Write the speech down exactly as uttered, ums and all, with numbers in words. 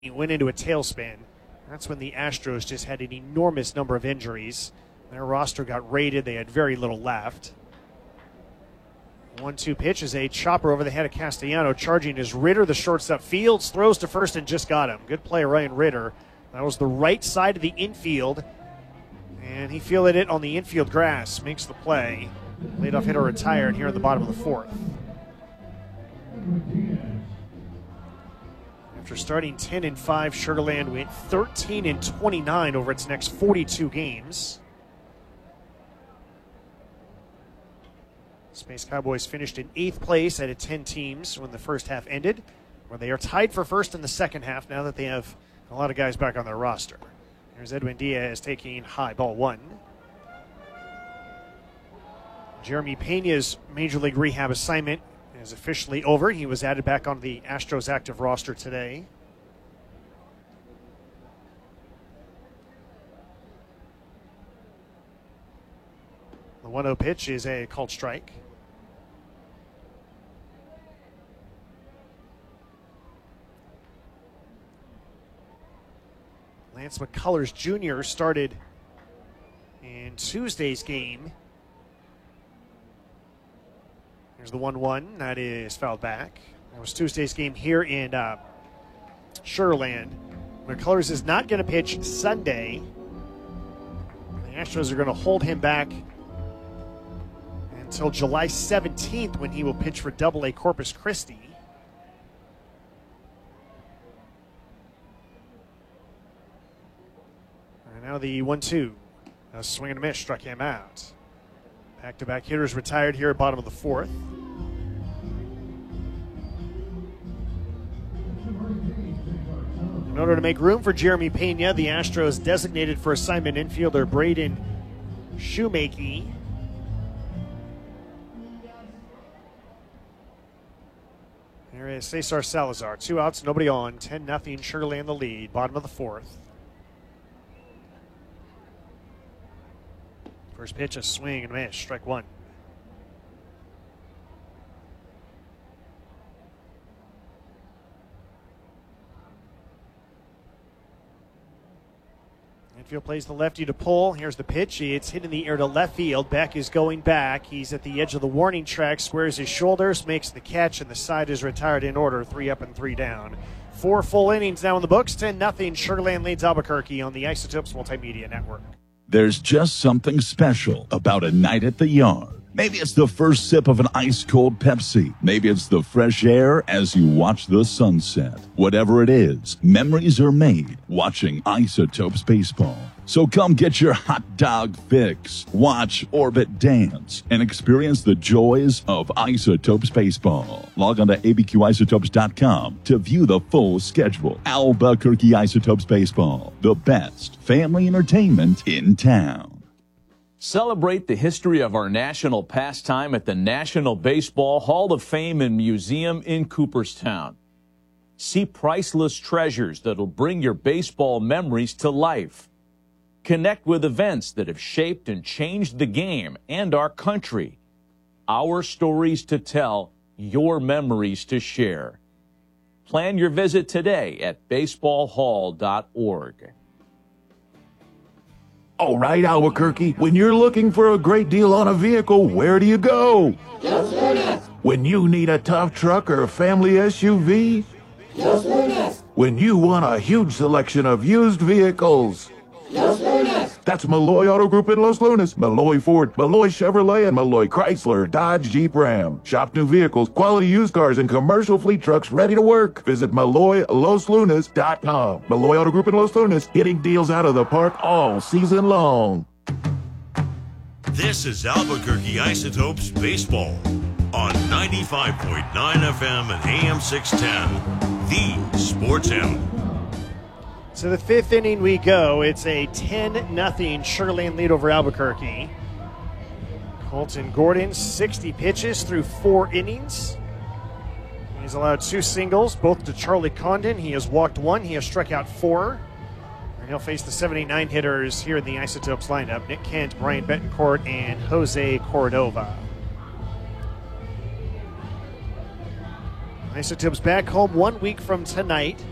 He went into a tailspin. That's when the Astros just had an enormous number of injuries. Their roster got raided. They had very little left. one two pitch is a chopper over the head of Castellano. Charging is Ritter, the shortstop. Fields throws to first and just got him. Good play, Ryan Ritter. That was the right side of the infield. And he fielded it on the infield grass. Makes the play. Leadoff hitter retired here in the bottom of the fourth. After starting ten and five, Sugar Land went thirteen and twenty-nine over its next forty-two games. Space Cowboys finished in eighth place out of ten teams when the first half ended, where they are tied for first in the second half now that they have a lot of guys back on their roster. Here's Edwin Diaz taking high, ball one. Jeremy Pena's Major League Rehab assignment is officially over. He was added back on the Astros active roster today. The one oh pitch is a called strike. Lance McCullers Junior started in Tuesday's game. Here's the one one. That is fouled back. That was Tuesday's game here in uh, Sugar Land. McCullers is not going to pitch Sunday. The Astros are going to hold him back until July seventeenth when he will pitch for Double A Corpus Christi. And now the one two. A swing and a miss struck him out. Back-to-back hitters retired here at bottom of the fourth. In order to make room for Jeremy Pena, the Astros designated for assignment infielder Braden Shoemaker. There is Cesar Salazar. Two outs, nobody on. ten nothing, Sugar Land the lead. Bottom of the fourth. First pitch, a swing and a miss. Strike one. Infield plays the lefty to pull. Here's the pitch. It's hit in the air to left field. Beck is going back. He's at the edge of the warning track, squares his shoulders, makes the catch, and the side is retired in order. Three up and three down. Four full innings now in the books. ten nothing. Sugar Land leads Albuquerque on the Isotopes Multimedia Network. There's just something special about a night at the yard. Maybe it's the first sip of an ice-cold Pepsi. Maybe it's the fresh air as you watch the sunset. Whatever it is, memories are made watching Isotopes Baseball. So come get your hot dog fix, watch Orbit dance, and experience the joys of Isotopes Baseball. Log on to A B Q isotopes dot com to view the full schedule. Albuquerque Isotopes Baseball, the best family entertainment in town. Celebrate the history of our national pastime at the National Baseball Hall of Fame and Museum in Cooperstown. See priceless treasures that'll bring your baseball memories to life. Connect with events that have shaped and changed the game and our country. Our stories to tell, your memories to share. Plan your visit today at baseball hall dot org. All right, Albuquerque, when you're looking for a great deal on a vehicle, where do you go? Los Lunas. When you need a tough truck or a family S U V? Los Lunas. When you want a huge selection of used vehicles? Los Lunas. That's Malloy Auto Group in Los Lunas. Malloy Ford, Malloy Chevrolet, and Malloy Chrysler, Dodge, Jeep, Ram. Shop new vehicles, quality used cars, and commercial fleet trucks ready to work. Visit Malloy Los Lunas dot com. Malloy Auto Group in Los Lunas, hitting deals out of the park all season long. This is Albuquerque Isotopes Baseball on ninety-five point nine F M and A M six ten, the Sports Animal. So the fifth inning we go. It's a ten nothing Sugar Land lead over Albuquerque. Colton Gordon, sixty pitches through four innings. He's allowed two singles, both to Charlie Condon. He has walked one. He has struck out four. And he'll face the seventy-nine hitters here in the Isotopes lineup. Nick Kent, Brian Betancourt, and Jose Cordova. Isotopes back home one week from tonight